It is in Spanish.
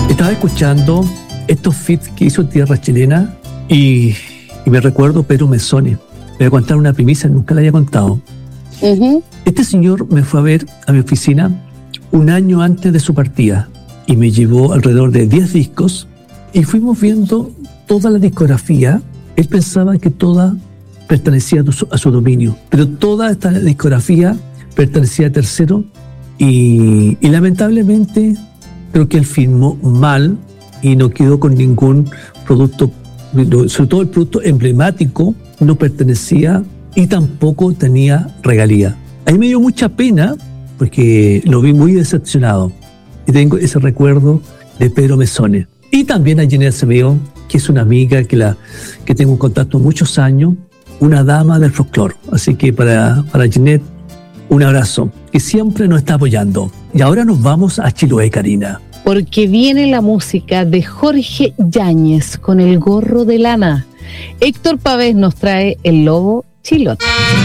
Estaba escuchando estos feats que hizo Tierra Chilena y me recuerdo Pedro Mezzoni. Le voy a contar una primicia, nunca la había contado. Uh-huh. Este señor me fue a ver a mi oficina un año antes de su partida y me llevó alrededor de 10 discos y fuimos viendo toda la discografía. Él pensaba que toda pertenecía a su dominio, pero toda esta discografía pertenecía a tercero y lamentablemente creo que él firmó mal y no quedó con ningún producto, sobre todo el producto emblemático no pertenecía y tampoco tenía regalía. A mí me dio mucha pena porque lo vi muy decepcionado y tengo ese recuerdo de Pedro Mezzoni. Y también a Ginette Acevedo, que es una amiga que tengo en contacto muchos años, una dama del folclore. Así que para Ginette, un abrazo, que siempre nos está apoyando. Y ahora nos vamos a Chiloé, Karina. Porque viene la música de Jorge Yáñez con El gorro de lana. Héctor Pavés nos trae El lobo Chilote.